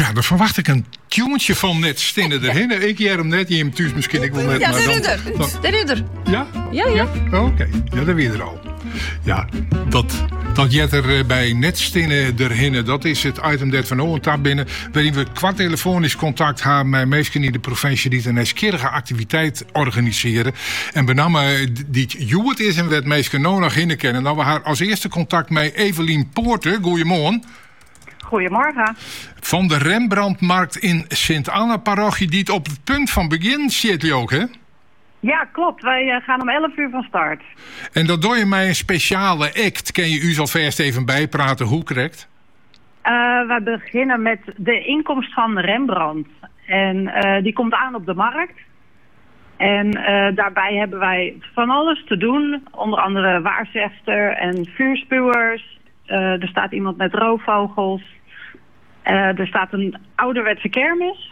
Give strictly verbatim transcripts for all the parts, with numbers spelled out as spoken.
Ja, dan verwacht ik een tuentje van net stinnen erin. Ik jij hem net, je hem thuis misschien ik wil net. Ja, maar de dan, ridder. dan, De ridder. ja? Ja, ja. ja? Oké, okay. Ja, dat weer er al. Ja, dat, dat jet er bij net stinnen erin, dat is het item dat van ons daar binnen. Waarin we qua telefonisch contact hebben met mensen in de provincie die een nieuwsgierige activiteit organiseren. En bename die Juwet is en wat mensen nou nog in kennen. Nou, we hebben als eerste contact met Evelien Poorten. Goedemorgen. Goedemorgen. Van de Rembrandtmarkt in Sint-Anna-parochie, die het op het punt van begin zit je ook, hè? Ja, klopt. Wij uh, gaan om elf uur van start. En dat doe je mij een speciale act. Kan je u alvast even bijpraten hoe correct? Uh, wij beginnen met de inkomst van Rembrandt. En uh, die komt aan op de markt. En uh, daarbij hebben wij van alles te doen. Onder andere waarzegster en vuurspuwers. Uh, er staat iemand met roofvogels. Uh, er staat een ouderwetse kermis.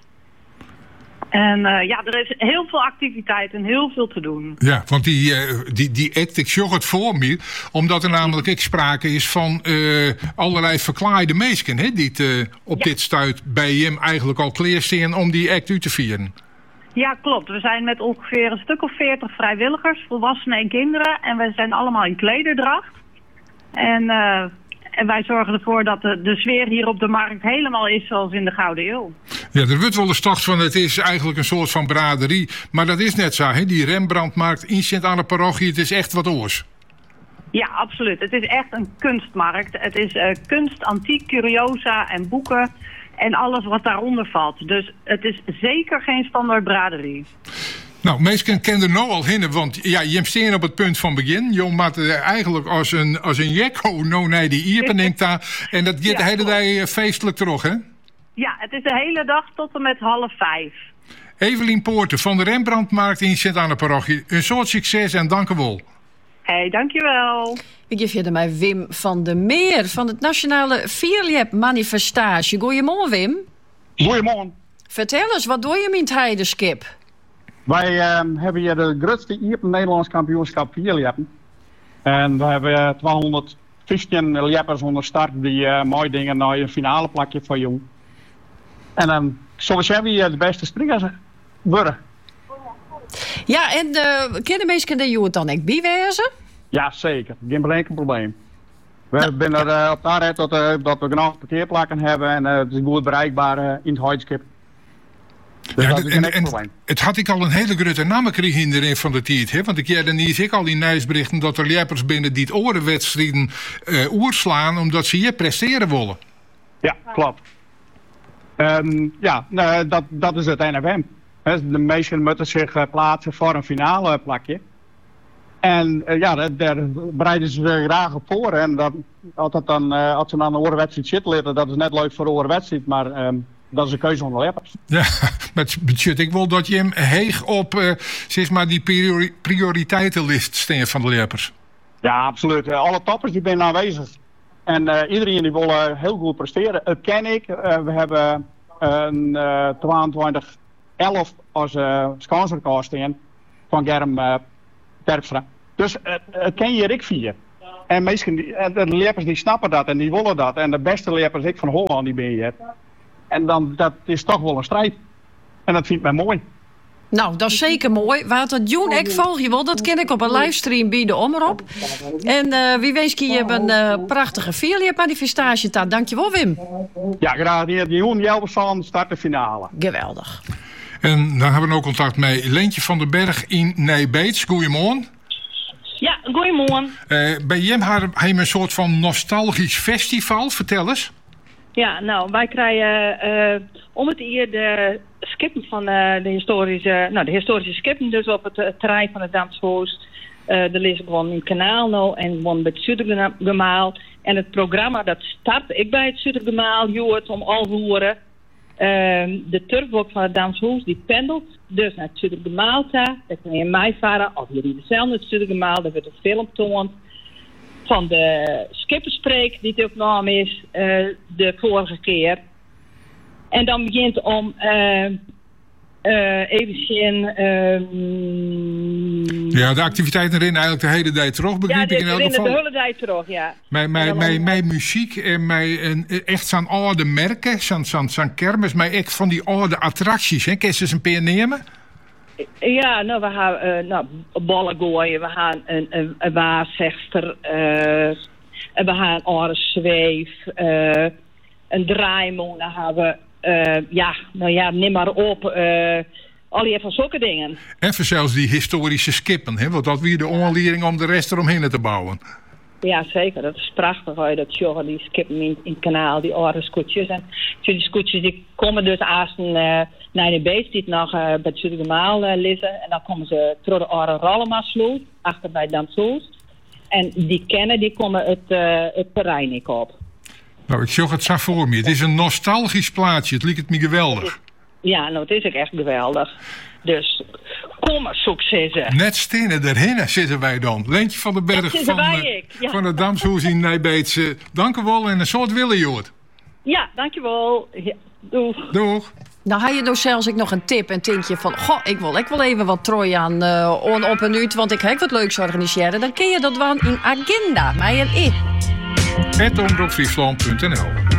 En uh, ja, er is heel veel activiteit en heel veel te doen. Ja, want die, uh, die, die act, ik zag het voor me, omdat er namelijk ook sprake is van uh, allerlei verklaaide mensen, hè, die uh, op ja. dit stuit bij hem eigenlijk al kleerstaan om die act uit te vieren. Ja, klopt. We zijn met ongeveer een stuk of veertig vrijwilligers, volwassenen en kinderen. En we zijn allemaal in klederdracht. En... Uh, En wij zorgen ervoor dat de, de sfeer hier op de markt helemaal is zoals in de Gouden Eeuw. Ja, er wordt wel eens gedacht van het is eigenlijk een soort van braderie. Maar dat is net zo, hè? Die Rembrandtmarkt in Sint-Anna-parochie, het is echt wat oors. Ja, absoluut. Het is echt een kunstmarkt. Het is uh, kunst, antiek, curiosa en boeken en alles wat daaronder valt. Dus het is zeker geen standaard braderie. Nou, mensen kennen er nou al in, want ja, je hebt staan op het punt van begin. Je maakt eigenlijk als een, als een jekko nou naar die iepening daar. En dat gaat ja, de hele dag feestelijk terug, hè? Ja, het is de hele dag tot en met half vijf. Evelien Poorten van de Rembrandtmarkt in Sint-Anna-parochie. Een soort succes en dank u wel. Hé, hey, dankjewel. Ik geef je er mij Wim van der Meer van het Nationale Vierliep Manifestatie. Goedemorgen, Wim. Goedemorgen. Vertel eens, wat doe je met het heidenskip? Wij uh, hebben hier de grootste Iepen Nederlands kampioenschap vierliepen. En we hebben tweehonderdvijftien leppers onder start die uh, mooie dingen naar een finale plakje van jong. En dan um, zullen we uh, de beste springers worden. Ja, en uh, kennen mensen die het dan ook bijwezen? Ja, zeker. Geen enkel probleem. We nou, zijn er uh, op de aanrijd dat, uh, dat we genoeg parkeerplakken hebben en uh, het is goed bereikbaar uh, in het heidenskip. Dus ja, dat is en, en, en het had ik al een hele grote naam gekregen erin van de tijd. Hè? Want ik jij dan niet ik al die nieuwsberichten dat er leppers binnen die het orenwedstrijden uh, oerslaan omdat ze hier presteren willen. Ja, klopt. Um, ja, uh, dat, dat is het N F M. He, de meesten moeten zich uh, plaatsen voor een finale plakje. En uh, ja, daar, daar bereiden ze zich graag op voor. En dat, als, dat dan, uh, als ze dan een orenwedstrijd zitten leren, dat is net leuk voor de orenwedstrijd, maar... Um, dat is een keuze van de leppers. Ja, maar het ik wil dat je hem heeg op uh, zeg maar die priori- prioriteitenlist staan van de leppers. Ja, absoluut. Uh, alle toppers die zijn aanwezig. En uh, iedereen die wil uh, heel goed presteren. Dat ken ik. Uh, we hebben een uh, tweeëntwintig elf als uh, schansrecord staan van Germ uh, Terpstra. Dus uh, uh, ken je Rick vier. En meestal, uh, de leppers die snappen dat en die willen dat. En de beste leppers ik van Holland die ben je. En dan, dat is toch wel een strijd. En dat vind ik mij mooi. Nou, dat is zeker mooi. Wat het doen, ik volg je wel. Dat ken ik op een livestream bij de Omroep. En uh, wie weet je een uh, prachtige vierliep-manifestatie daar. Dankjewel, Wim. Ja, graag. Die Joen Jelbersson start de finale. Geweldig. En dan hebben we ook contact met Leentje van den Berg in Nijbeets. Goedemorgen. Ja, goedemorgen. Uh, bij Jem hebben we een soort van nostalgisch festival. Vertel eens. Ja, nou, wij krijgen uh, om het hier de skippen van uh, de historische, nou, de historische skippen dus op het uh, terrein van het Damshoos. Uh, er is gewoon een kanaal nou en gewoon bij het Zuidergemaal. En het programma dat start ik bij het Zuidergemaal, joert om al horen. Uh, de turfblok van het Damshoos die pendelt dus naar het Zuidergemaal. Daar kan je in mei varen, of hier in dezelfde het Zuidergemaal, daar wordt een film toont. Van de skipperspreek die het opname is uh, de vorige keer. En dan begint om uh, Uh, even zien. Um... Ja, de activiteiten erin eigenlijk de hele tijd terug, begrijp ja, ik in elk geval. Ja, de hele tijd terug, ja. Met, met, met, met muziek en met een, echt zo'n oude merken, zo'n zo, zo kermis, maar echt van die oude attracties. Hè? Kun je ze eens een keer nemen? Ja, nou, we gaan uh, nou, ballen gooien, we gaan een, een, een waarzegster, uh, we gaan een oude zweef, uh, een draaimolen, dan gaan we, uh, ja, nou ja, neem maar op, uh, al die van zulke dingen. Even zelfs die historische skippen, hè? Want dat weer de onleering om de rest eromheen te bouwen. Ja, zeker. Dat is prachtig. Hoor. Dat joggen, die skippen in, in het kanaal, die oude scootjes. En die scootjes die komen dus als een, uh, naar de beest die nog uh, bij het Zuidgemaal uh, liggen. En dan komen ze door de oude Rallemasloot, achter bij Damshoes. En die kennen, die komen het, uh, het terrein niet op. Nou, ik zag het zo voor me. Het is een nostalgisch plaatsje. Het lijkt het me geweldig. Ja, nou, het is ook echt geweldig. Dus, kom maar, successen. Net stenen daarheen zitten wij dan. Leentje van den Berg van, uh, ja. van het Damshoes in Nijbeetse. Dank u wel en een soort Willejoord. Ja, dankjewel. Ja, doeg. Doeg. Nou, had je dus zelfs ik nog een tip en tintje van... Goh, ik wil, ik wil even wat Troy aan uh, on, op en uit, want ik heb wat leuks organiseren. Dan kun je dat wel in Agenda, mij en ik. het omroep friesland punt n l